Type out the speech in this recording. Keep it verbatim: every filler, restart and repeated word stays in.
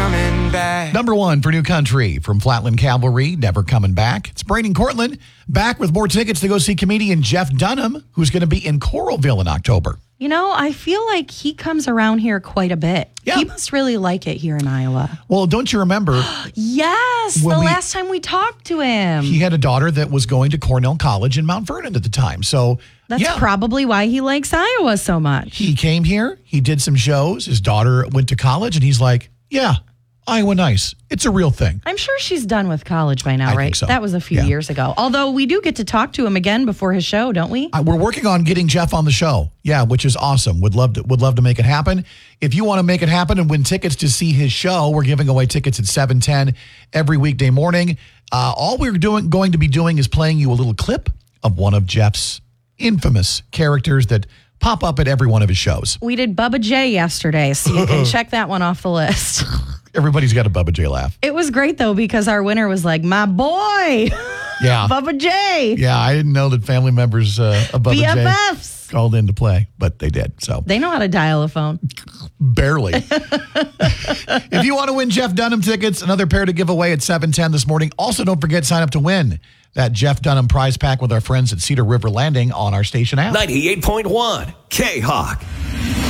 coming back. Number one for New Country from Flatland Cavalry, Never Coming Back. It's Braden Cortland back with more tickets to go see comedian Jeff Dunham, who's going to be in Coralville in October. You know, I feel like he comes around here quite a bit. Yeah. He must really like it here in Iowa. Well, don't you remember? Yes, the When we- last time we talked to him. He had a daughter that was going to Cornell College in Mount Vernon at the time. So That's yeah, probably why he likes Iowa so much. he came here. He did some shows. His daughter went to college, and he's like, yeah, Iowa nice. It's a real thing. I'm sure she's done with college by now, I right? think so. That was a few Yeah. years ago. Although we do get to talk to him again before his show, don't we? I, we're working on getting Jeff on the show. Yeah, which is awesome. Would love to would love to make it happen. If you want to make it happen and win tickets to see his show, we're giving away tickets at seven ten every weekday morning. Uh, all we're doing going to be doing is playing you a little clip of one of Jeff's infamous characters that pop up at every one of his shows. We did Bubba J yesterday, so you can check that one off the list. Everybody's got a Bubba J laugh. It was great, though, because our winner was like, my boy, Yeah. Bubba J. Yeah, I didn't know that family members uh, of Bubba B F J Fs. called in to play, but they did. So They know how to dial a phone. barely. If you want to win Jeff Dunham tickets, another pair to give away at seven ten this morning. Also, don't forget, sign up to win that Jeff Dunham prize pack with our friends at Cedar River Landing on our station app. ninety-eight point one K-Hawk.